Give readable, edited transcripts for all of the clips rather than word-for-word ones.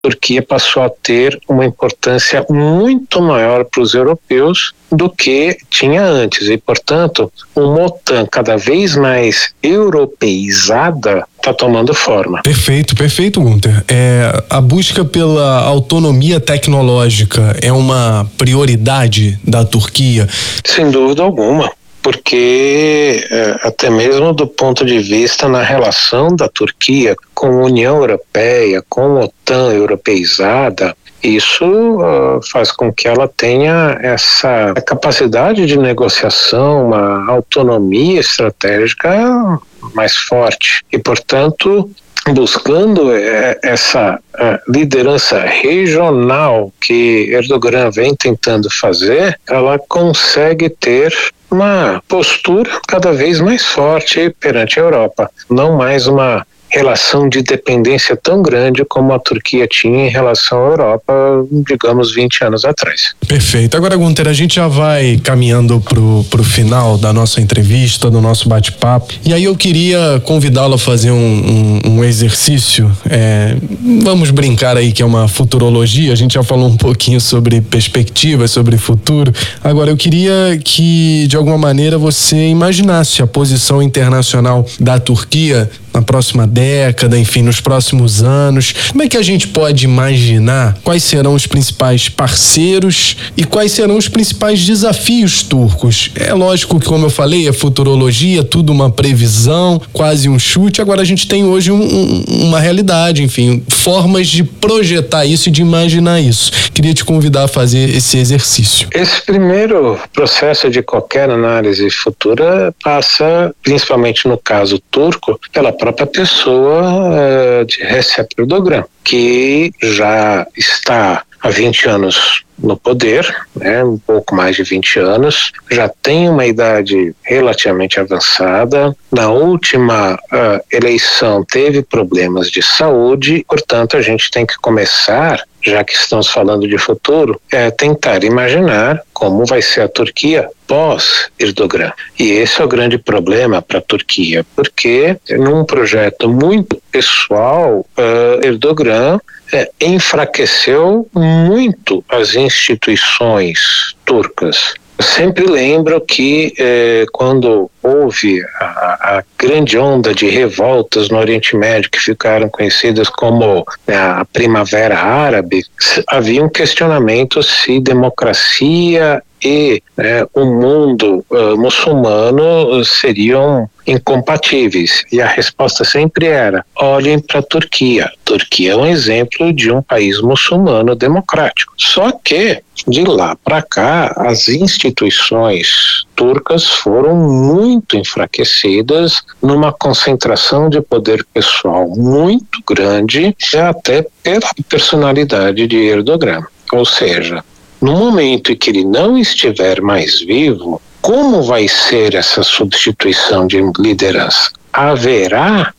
Turquia passou a ter uma importância muito maior para os europeus do que tinha antes. E, portanto, uma OTAN cada vez mais europeizada está tomando forma. Perfeito, Gunther. A busca pela autonomia tecnológica é uma prioridade da Turquia? Sem dúvida alguma. Porque até mesmo do ponto de vista na relação da Turquia com a União Europeia, com a OTAN europeizada, isso faz com que ela tenha essa capacidade de negociação, uma autonomia estratégica mais forte. E, portanto, buscando essa liderança regional que Erdogan vem tentando fazer, ela consegue ter uma postura cada vez mais forte perante a Europa, não mais uma relação de dependência tão grande como a Turquia tinha em relação à Europa, digamos, 20 anos atrás. Perfeito. Agora, Gunther, a gente já vai caminhando pro final da nossa entrevista, do nosso bate-papo, e aí eu queria convidá-lo a fazer um exercício, vamos brincar aí que é uma futurologia, a gente já falou um pouquinho sobre perspectivas, sobre futuro. Agora, eu queria que, de alguma maneira, você imaginasse a posição internacional da Turquia na próxima década, enfim, nos próximos anos. Como é que a gente pode imaginar quais serão os principais parceiros e quais serão os principais desafios turcos? É lógico que, como eu falei, é futurologia, tudo uma previsão, quase um chute. Agora a gente tem hoje uma realidade, enfim, formas de projetar isso e de imaginar isso. Queria te convidar a fazer esse exercício. Esse primeiro processo de qualquer análise futura passa, principalmente no caso turco, pela própria pessoa de Recep Erdogan, que já está há 20 anos no poder, um pouco mais de 20 anos, já tem uma idade relativamente avançada. Na última eleição teve problemas de saúde, portanto a gente tem que começar, já que estamos falando de futuro, tentar imaginar como vai ser a Turquia pós-Erdogan. E esse é o grande problema para a Turquia, porque num projeto muito pessoal, Erdogan enfraqueceu muito as instituições turcas. Eu sempre lembro que quando houve a grande onda de revoltas no Oriente Médio, que ficaram conhecidas como a Primavera Árabe, havia um questionamento se democracia e o mundo muçulmano seriam incompatíveis. E a resposta sempre era: olhem para a Turquia. A Turquia é um exemplo de um país muçulmano democrático. Só que, de lá para cá, as instituições turcas foram muito enfraquecidas, numa concentração de poder pessoal muito grande, até pela personalidade de Erdogan. Ou seja, no momento em que ele não estiver mais vivo, como vai ser essa substituição de liderança? Haverá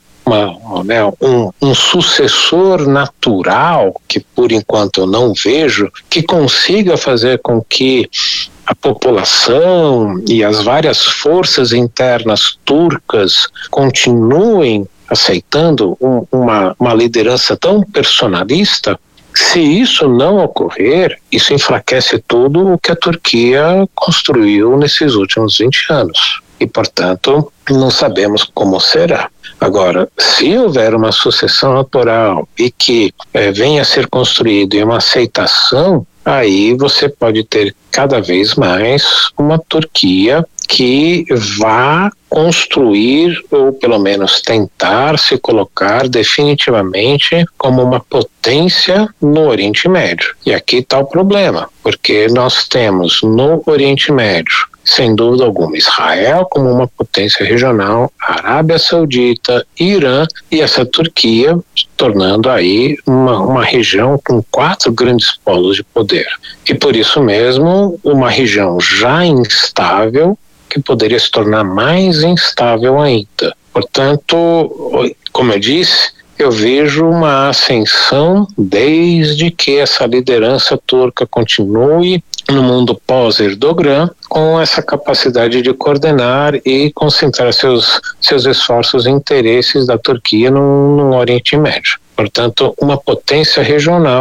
um sucessor natural, que por enquanto eu não vejo, que consiga fazer com que a população e as várias forças internas turcas continuem aceitando uma liderança tão personalista? Se isso não ocorrer, isso enfraquece tudo o que a Turquia construiu nesses últimos 20 anos. E, portanto, não sabemos como será. Agora, se houver uma sucessão natural e que venha a ser construída uma aceitação, aí você pode ter cada vez mais uma Turquia que vá construir, ou pelo menos tentar se colocar definitivamente como uma potência no Oriente Médio. E aqui está o problema, porque nós temos no Oriente Médio, sem dúvida alguma, Israel como uma potência regional, Arábia Saudita, Irã e essa Turquia tornando aí uma região com 4 grandes polos de poder. E por isso mesmo, uma região já instável, que poderia se tornar mais instável ainda. Portanto, como eu disse, eu vejo uma ascensão desde que essa liderança turca continue no mundo pós-Erdogan, com essa capacidade de coordenar e concentrar seus esforços e interesses da Turquia no Oriente Médio. portanto, uma potência regional